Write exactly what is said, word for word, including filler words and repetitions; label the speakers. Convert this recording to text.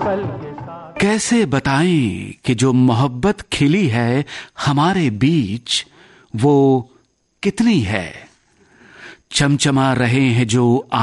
Speaker 1: कैसे बताएं कि जो मोहब्बत खिली है हमारे बीच वो कितनी है। चमचमा रहे हैं जो